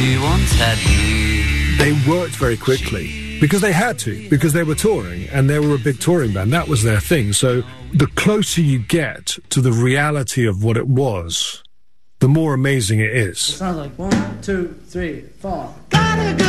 You once had me. They worked very quickly because they had to, because they were touring and they were a big touring band. That was their thing. So the closer you get to the reality of what it was, the more amazing it is. Sounds like 1, 2, 3, 4. Gotta go.